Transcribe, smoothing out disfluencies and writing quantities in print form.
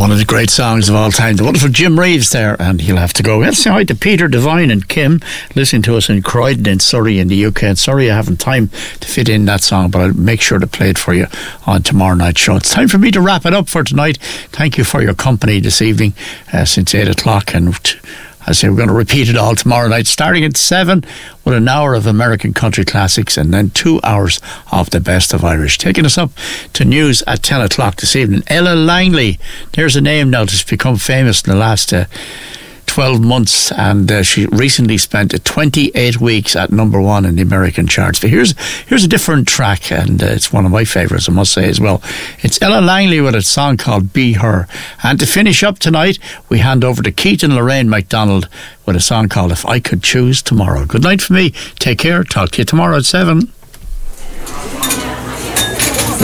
One of the great songs of all time. The wonderful Jim Reeves there, and he'll have to go. Let's say hi to Peter Devine and Kim, listening to us in Croydon in Surrey in the UK. And sorry I haven't time to fit in that song, but I'll make sure to play it for you on tomorrow night's show. It's time for me to wrap it up for tonight. Thank you for your company this evening since 8 o'clock, and I say we're going to repeat it all tomorrow night, starting at 7 with an hour of American country classics and then 2 hours of the best of Irish. Taking us up to news at 10 o'clock this evening. Ella Langley, there's a name now that's become famous in the last 12 months, and she recently spent 28 weeks at number one in the American charts. But here's a different track, and it's one of my favourites, I must say as well. It's Ella Langley with a song called Be Her. And to finish up tonight, we hand over to Keith and Lorraine MacDonald with a song called If I Could Choose Tomorrow. Good night for me. Take care. Talk to you tomorrow at 7.